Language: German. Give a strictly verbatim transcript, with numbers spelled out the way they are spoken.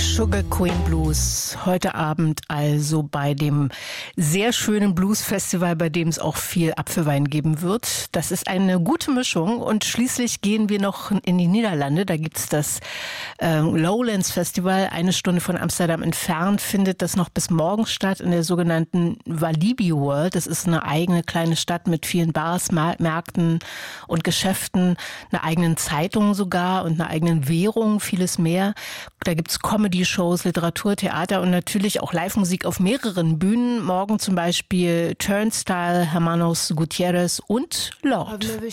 Sugar Queen Blues. Heute Abend also bei dem sehr schönen Blues-Festival, bei dem es auch viel Apfelwein geben wird. Das ist eine gute Mischung. Und schließlich gehen wir noch in die Niederlande. Da gibt's das äh, Lowlands Festival. Eine Stunde von Amsterdam entfernt findet das noch bis morgen statt in der sogenannten Walibi World. Das ist eine eigene kleine Stadt mit vielen Bars, Märkten und Geschäften, einer eigenen Zeitung sogar und einer eigenen Währung, vieles mehr. Da gibt's Comedy-Shows, Literatur, Theater und natürlich auch Live-Musik auf mehreren Bühnen. Morgen zum Beispiel Turnstile, Hermanos Gutierrez und Lord.